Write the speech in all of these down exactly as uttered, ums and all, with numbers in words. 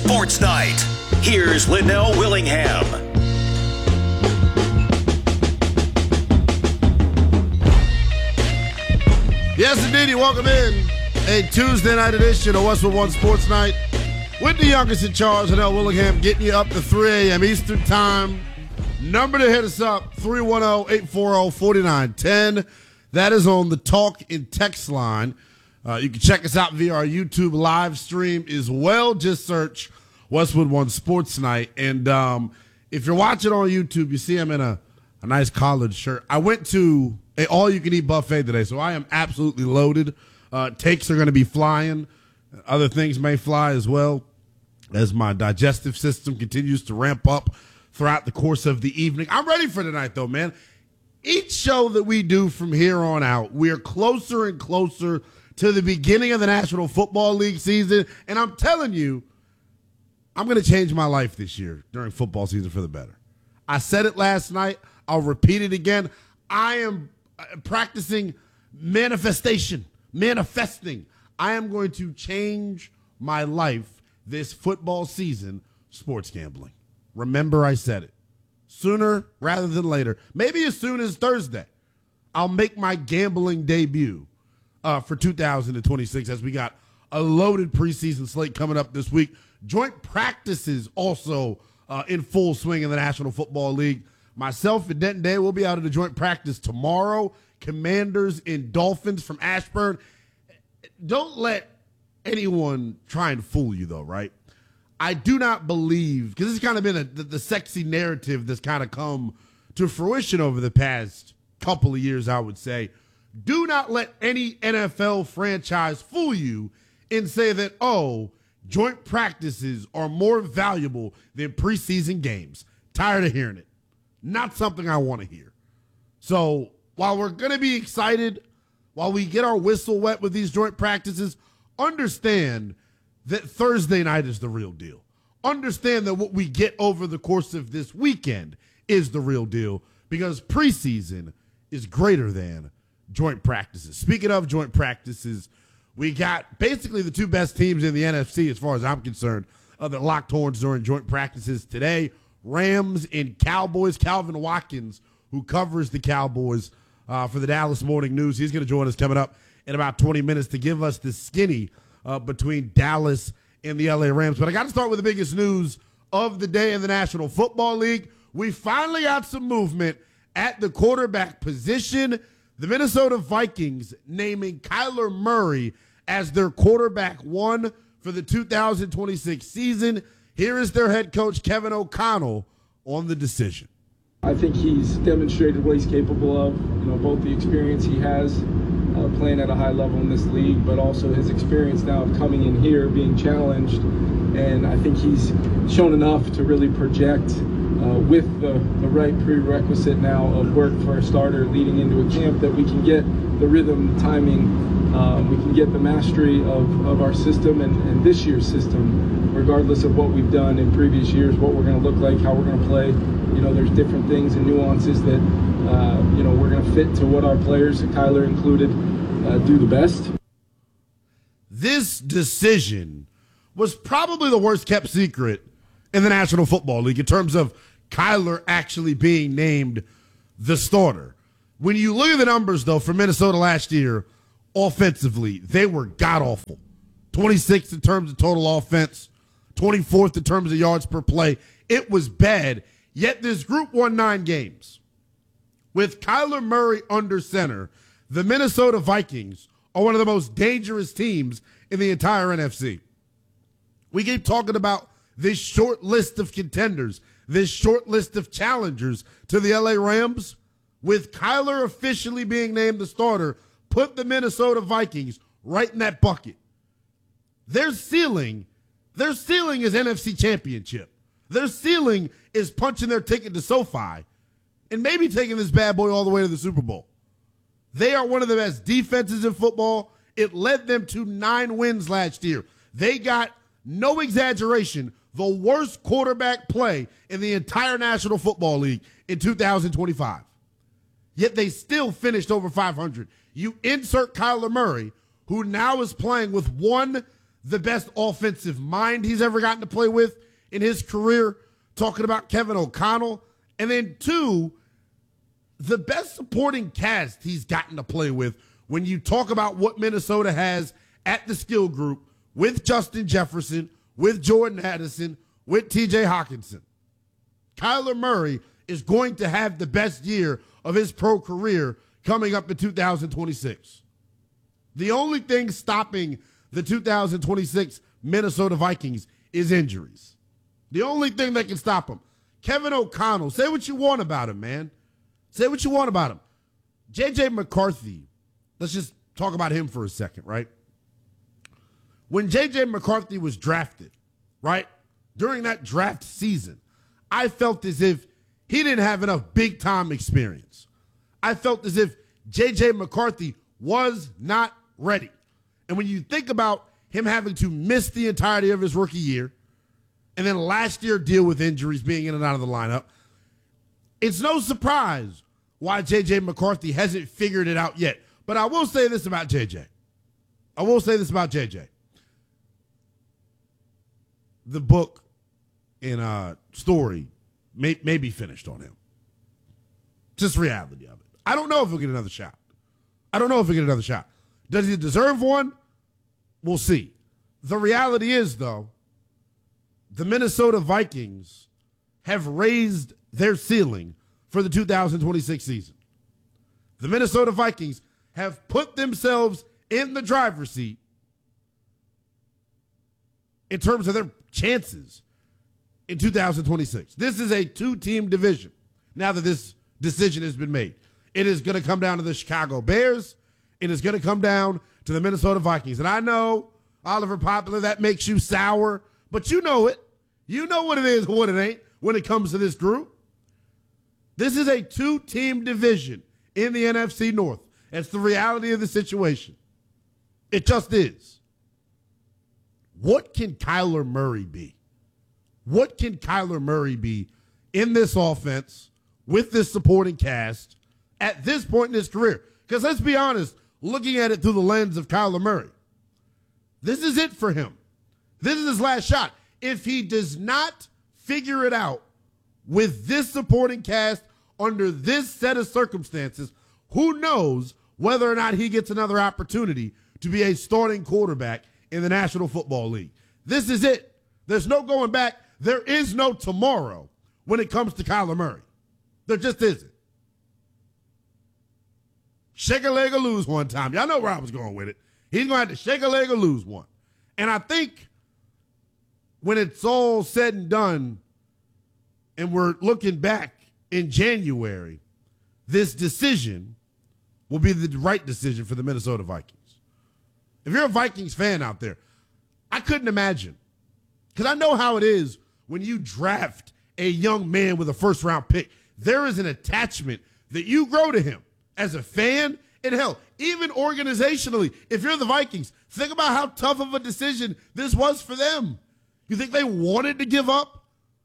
Sports Night. Here's Linnell Willingham. Yes, indeed. Welcome in a Tuesday night edition of Westwood One Sports Night with the youngest in charge, Linnell Willingham, getting you up to three a.m. Eastern Time. Number to hit us up, three one zero, eight four zero, four nine one zero. That is on the talk and text line. Uh, you can check us out via our YouTube live stream as well. Just search Westwood One Sports Night. And um, if you're watching on YouTube, you see I'm in a, a nice collared shirt. I went to a all-you-can-eat buffet today, so I am absolutely loaded. Uh, takes are going to be flying. Other things may fly as well as my digestive system continues to ramp up throughout the course of the evening. I'm ready for tonight, though, man. Each show that we do from here on out, we're closer and closer to the beginning of the National Football League season, and I'm telling you, I'm going to change my life this year during football season for the better. I said it last night. I'll repeat it again. I am practicing manifestation, manifesting. I am going to change my life this football season, sports gambling. Remember I said it. Sooner rather than later, maybe as soon as Thursday, I'll make my gambling debut uh, for two thousand twenty-six as we got a loaded preseason slate coming up this week. Joint practices also uh, in full swing in the National Football League. Myself and Denton Day will be out at a joint practice tomorrow. Commanders and Dolphins from Ashburn. Don't let anyone try and fool you, though, right? I do not believe, because this has kind of been a, the, the sexy narrative that's kind of come to fruition over the past couple of years, I would say. Do not let any N F L franchise fool you and say that, oh, joint practices are more valuable than preseason games. Tired of hearing it. Not something I want to hear. So while we're going to be excited, while we get our whistle wet with these joint practices, understand that Thursday night is the real deal. Understand that what we get over the course of this weekend is the real deal, because preseason is greater than joint practices. Speaking of joint practices, we got basically the two best teams in the N F C as far as I'm concerned uh, that locked horns during joint practices today. Rams and Cowboys. Calvin Watkins, who covers the Cowboys uh, for the Dallas Morning News, he's going to join us coming up in about twenty minutes to give us the skinny uh, between Dallas and the L A Rams. But I got to start with the biggest news of the day in the National Football League. We finally got some movement at the quarterback position. The Minnesota Vikings naming Kyler Murray as their quarterback one for the two thousand twenty-six season. Here is their head coach, Kevin O'Connell, on the decision. I think he's demonstrated what he's capable of, you know, both the experience he has uh, playing at a high level in this league, but also his experience now of coming in here, being challenged. And I think he's shown enough to really project uh, with the, the right prerequisite now of work for a starter leading into a camp that we can get the rhythm, the timing, um, we can get the mastery of, of our system and, and this year's system, regardless of what we've done in previous years, what we're going to look like, how we're going to play. You know, there's different things and nuances that, uh, you know, we're going to fit to what our players, Kyler included, uh, do the best. This decision was probably the worst kept secret in the National Football League in terms of Kyler actually being named the starter. When you look at the numbers, though, for Minnesota last year, offensively, they were god-awful. twenty-sixth in terms of total offense, twenty-fourth in terms of yards per play. It was bad, yet this group won nine games. With Kyler Murray under center, the Minnesota Vikings are one of the most dangerous teams in the entire N F C. We keep talking about this short list of contenders, this short list of challengers to the L A Rams. With Kyler officially being named the starter, put the Minnesota Vikings right in that bucket. Their ceiling, their ceiling is N F C Championship. Their ceiling is punching their ticket to SoFi and maybe taking this bad boy all the way to the Super Bowl. They are one of the best defenses in football. It led them to nine wins last year. They got, no exaggeration, the worst quarterback play in the entire National Football League in two thousand twenty-five. Yet they still finished over five hundred. You insert Kyler Murray, who now is playing with one the best offensive mind he's ever gotten to play with in his career, talking about Kevin O'Connell. And then two, the best supporting cast he's gotten to play with when you talk about what Minnesota has at the skill group with Justin Jefferson, with Jordan Addison, with T J Hawkinson. Kyler Murray is going to have the best year of his pro career coming up in two thousand twenty-six. The only thing stopping the two thousand twenty-six Minnesota Vikings is injuries. The only thing that can stop them. Kevin O'Connell, say what you want about him, man. Say what you want about him. J J McCarthy, let's just talk about him for a second, right? When J J McCarthy was drafted, right, during that draft season, I felt as if he didn't have enough big-time experience. I felt as if J J McCarthy was not ready. And when you think about him having to miss the entirety of his rookie year, and then last year deal with injuries, being in and out of the lineup, it's no surprise why J J McCarthy hasn't figured it out yet. But I will say this about J J. I will say this about J J. The book and uh, story may, may be finished on him. Just reality of it. I don't know if he'll get another shot. I don't know if he'll get another shot. Does he deserve one? We'll see. The reality is, though, the Minnesota Vikings have raised their ceiling for the two thousand twenty-six season. The Minnesota Vikings have put themselves in the driver's seat in terms of their chances in two thousand twenty-six. This is a two-team division now that this decision has been made. It is going to come down to the Chicago Bears. It is going to come down to the Minnesota Vikings. And I know, Oliver Popular, that makes you sour, but you know it. You know what it is and what it ain't when it comes to this group. This is a two-team division in the N F C North. It's the reality of the situation. It just is. What can Kyler Murray be? What can Kyler Murray be in this offense with this supporting cast at this point in his career? Because let's be honest, looking at it through the lens of Kyler Murray, this is it for him. This is his last shot. If he does not figure it out with this supporting cast under this set of circumstances, who knows whether or not he gets another opportunity to be a starting quarterback in the National Football League. This is it. There's no going back. There is no tomorrow when it comes to Kyler Murray. There just isn't. Shake a leg or lose one time. Y'all know where I was going with it. He's going to have to shake a leg or lose one. And I think when it's all said and done and we're looking back in January, this decision will be the right decision for the Minnesota Vikings. If you're a Vikings fan out there, I couldn't imagine. Because I know how it is when you draft a young man with a first-round pick. There is an attachment that you grow to him as a fan. And hell, even organizationally, if you're the Vikings, think about how tough of a decision this was for them. You think they wanted to give up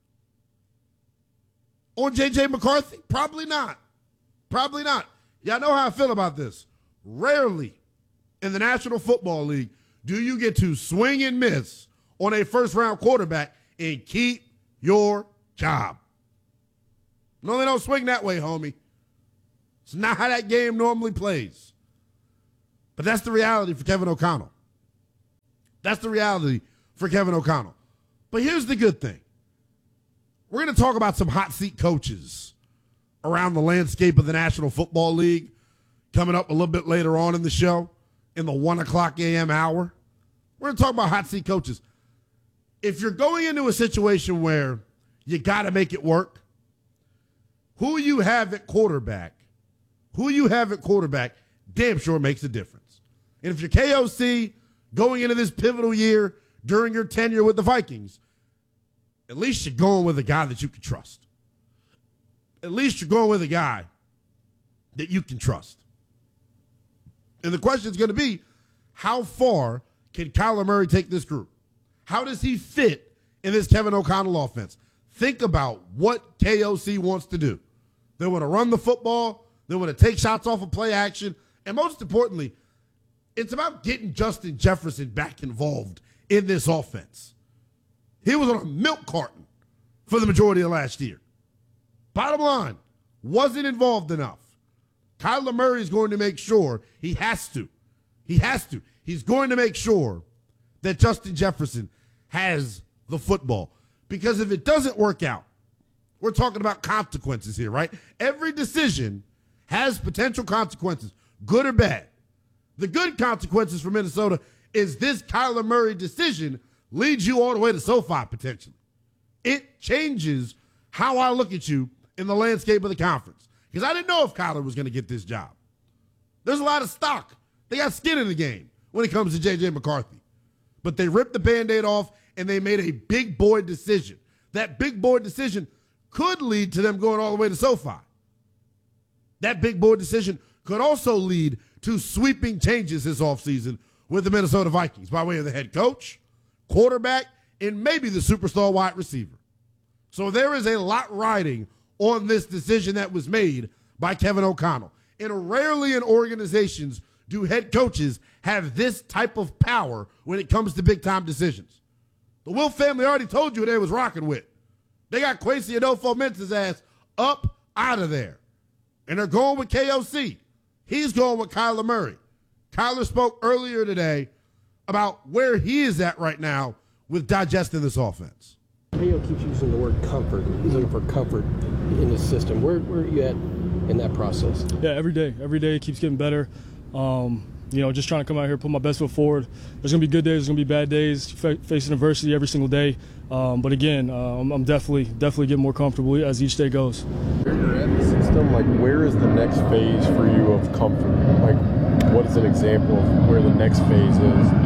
on J J McCarthy? Probably not. Probably not. Y'all know how I feel about this. Rarely in the National Football League do you get to swing and miss on a first-round quarterback and keep your job. No, they don't swing that way, homie. It's not how that game normally plays. But that's the reality for Kevin O'Connell. That's the reality for Kevin O'Connell. But here's the good thing. We're going to talk about some hot seat coaches around the landscape of the National Football League coming up a little bit later on in the show in the one o'clock a.m. hour. We're going to talk about hot seat coaches. If you're going into a situation where you got to make it work, who you have at quarterback, who you have at quarterback damn sure makes a difference. And if you're K O C going into this pivotal year during your tenure with the Vikings, at least you're going with a guy that you can trust. At least you're going with a guy that you can trust. And the question is going to be, how far can Kyler Murray take this group? How does he fit in this Kevin O'Connell offense? Think about what K O C wants to do. They want to run the football. They want to take shots off of play action. And most importantly, it's about getting Justin Jefferson back involved in this offense. He was on a milk carton for the majority of last year. Bottom line, wasn't involved enough. Kyler Murray is going to make sure, he has to, he has to, he's going to make sure that Justin Jefferson has the football. Because if it doesn't work out, we're talking about consequences here, right? Every decision has potential consequences, good or bad. The good consequences for Minnesota is this Kyler Murray decision leads you all the way to SoFi potentially. It changes how I look at you in the landscape of the conference. Because I didn't know if Kyler was going to get this job. There's a lot of stock. They got skin in the game when it comes to J J McCarthy. But they ripped the Band-Aid off, and they made a big boy decision. That big boy decision could lead to them going all the way to SoFi. That big boy decision could also lead to sweeping changes this offseason with the Minnesota Vikings by way of the head coach, quarterback, and maybe the superstar wide receiver. So there is a lot riding on this decision that was made by Kevin O'Connell. And rarely in organizations do head coaches have this type of power when it comes to big-time decisions. The Will family already told you what they was rocking with. They got Kwesi Adolfo-Mensa's ass up out of there. And they're going with K O C. He's going with Kyler Murray. Kyler spoke earlier today about where he is at right now with digesting this offense. K O keeps using the word comfort. He's looking for comfort in the system. Where, where are you at in that process? Yeah, every day. Every day it keeps getting better. Um, you know, just trying to come out here, put my best foot forward. There's going to be good days, there's going to be bad days, fa- facing adversity every single day. Um, but again, uh, I'm, I'm definitely definitely getting more comfortable as each day goes. Where you're at in the system, like where is the next phase for you of comfort? Like what is an example of where the next phase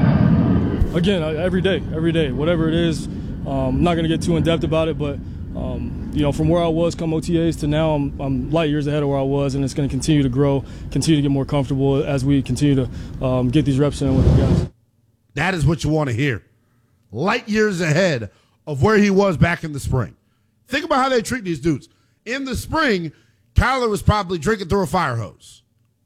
is? Again, I, every day, every day, whatever it is. Um, I'm not going to get too in-depth about it, but um, you know, from where I was come O T As to now, I'm, I'm light years ahead of where I was, and it's going to continue to grow, continue to get more comfortable as we continue to um, get these reps in with the guys. That is what you want to hear. Light years ahead of where he was back in the spring. Think about how they treat these dudes. In the spring, Kyler was probably drinking through a fire hose.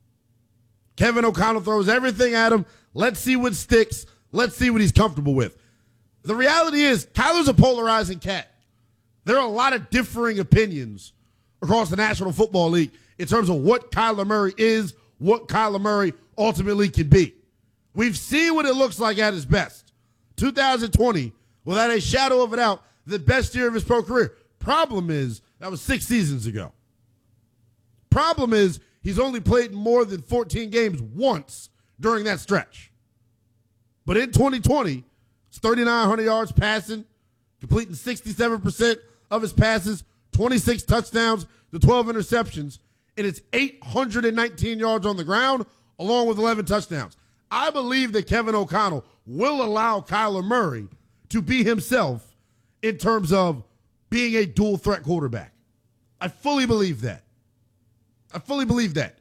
Kevin O'Connell throws everything at him. Let's see what sticks. Let's see what he's comfortable with. The reality is, Kyler's a polarizing cat. There are a lot of differing opinions across the National Football League in terms of what Kyler Murray is, what Kyler Murray ultimately can be. We've seen what it looks like at his best. two thousand twenty, without a shadow of a doubt, the best year of his pro career. Problem is, that was six seasons ago. Problem is, he's only played more than fourteen games once during that stretch. But in twenty twenty, it's thirty-nine hundred yards passing, completing sixty-seven percent of his passes, twenty-six touchdowns to twelve interceptions, and it's eight hundred nineteen yards on the ground, along with eleven touchdowns. I believe that Kevin O'Connell will allow Kyler Murray to be himself in terms of being a dual-threat quarterback. I fully believe that. I fully believe that.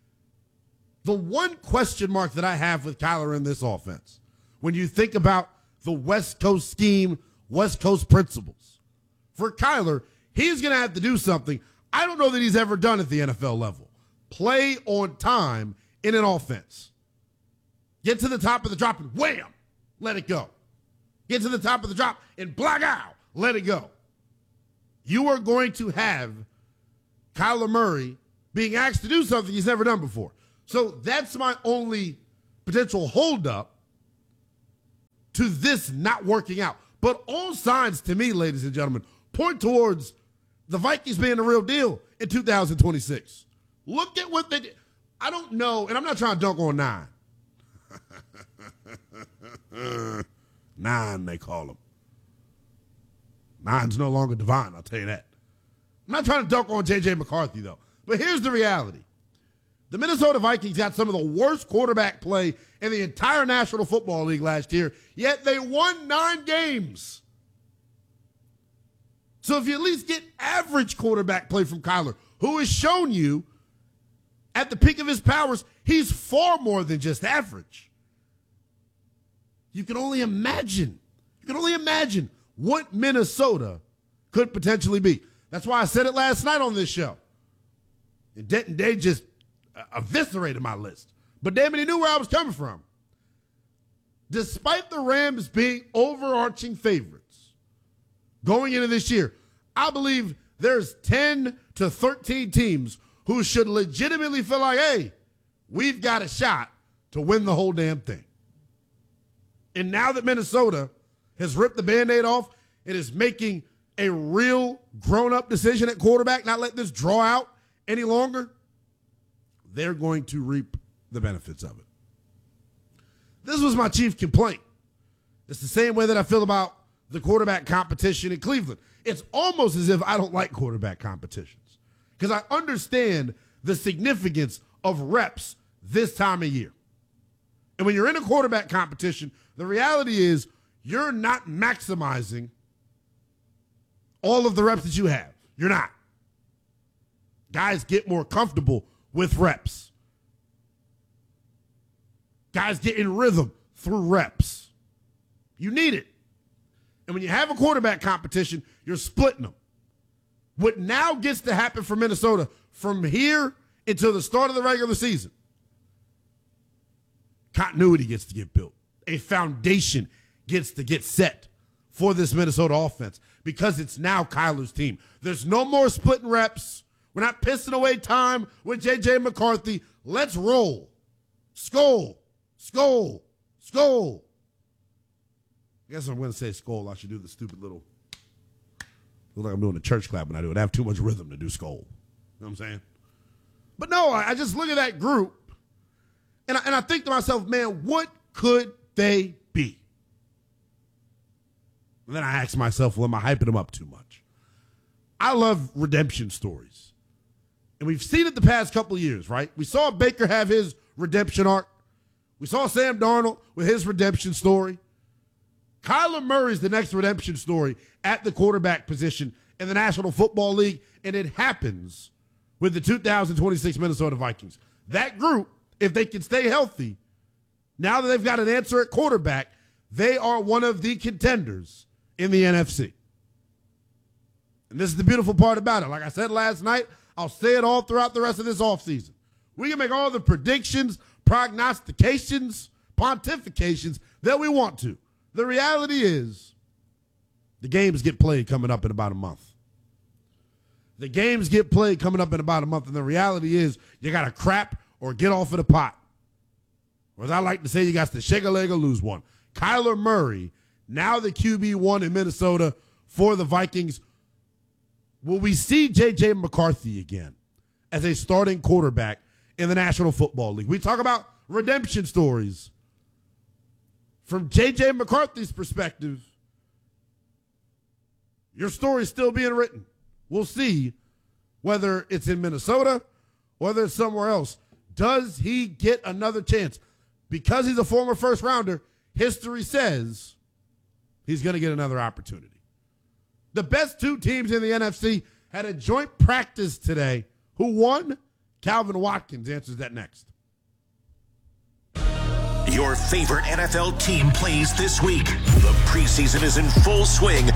The one question mark that I have with Kyler in this offense, when you think about the West Coast scheme, West Coast principles, for Kyler, he's going to have to do something I don't know that he's ever done at the N F L level. Play on time in an offense. Get to the top of the drop and wham, let it go. Get to the top of the drop and black out, let it go. You are going to have Kyler Murray being asked to do something he's never done before. So that's my only potential holdup to this not working out. But all signs to me, ladies and gentlemen, point towards the Vikings being the real deal in two thousand twenty-six. Look at what they did. I don't know, and I'm not trying to dunk on nine. Nine, they call him. Nine's no longer divine, I'll tell you that. I'm not trying to dunk on J J McCarthy, though. But here's the reality. The Minnesota Vikings got some of the worst quarterback play in the entire National Football League last year, yet they won nine games. So if you at least get average quarterback play from Kyler, who has shown you at the peak of his powers, he's far more than just average. You can only imagine. You can only imagine what Minnesota could potentially be. That's why I said it last night on this show. And Denton Day just eviscerated my list. But damn it, he knew where I was coming from. despite the Rams being overarching favorites going into this year, I believe there's ten to thirteen teams who should legitimately feel like, hey, we've got a shot to win the whole damn thing. And now that Minnesota has ripped the Band-Aid off and is making a real grown-up decision at quarterback, not let this draw out any longer, they're going to reap the benefits of it. This was my chief complaint. It's the same way that I feel about the quarterback competition in Cleveland. It's almost as if I don't like quarterback competitions because I understand the significance of reps this time of year. And when you're in a quarterback competition, the reality is you're not maximizing all of the reps that you have. You're not. Guys get more comfortable with reps. Guys get in rhythm through reps. You need it. And when you have a quarterback competition, you're splitting them. What now gets to happen for Minnesota from here until the start of the regular season, continuity gets to get built. A foundation gets to get set for this Minnesota offense because it's now Kyler's team. There's no more splitting reps. We're not pissing away time with J J McCarthy. Let's roll. Skol. Skol. Skol. I guess I'm going to say skol. I should do the stupid little, look like I'm doing a church clap when I do it. I have too much rhythm to do skol. You know what I'm saying? But no, I, I just look at that group, and I, and I think to myself, man, what could they be? And then I ask myself, well, am I hyping them up too much? I love redemption stories. And we've seen it the past couple of years, right? We saw Baker have his redemption arc. We saw Sam Darnold with his redemption story. Kyler Murray's the next redemption story at the quarterback position in the National Football League, and it happens with the two thousand twenty-six Minnesota Vikings. That group, if they can stay healthy, now that they've got an answer at quarterback, they are one of the contenders in the N F C. And this is the beautiful part about it. Like I said last night, I'll say it all throughout the rest of this offseason. We can make all the predictions, prognostications, pontifications that we want to. The reality is the games get played coming up in about a month. The games get played coming up in about a month, and the reality is you got to crap or get off of the pot. Or as I like to say, you got to shake a leg or lose one. Kyler Murray, now the Q B one in Minnesota for the Vikings. Will we see J J McCarthy again as a starting quarterback in the National Football League? We talk about redemption stories. From J J McCarthy's perspective, your story is still being written. We'll see whether it's in Minnesota, whether it's somewhere else. Does he get another chance? Because he's a former first rounder, history says he's going to get another opportunity. The best two teams in the N F C had a joint practice today. Who won? Calvin Watkins answers that next. Your favorite N F L team plays this week. The preseason is in full swing.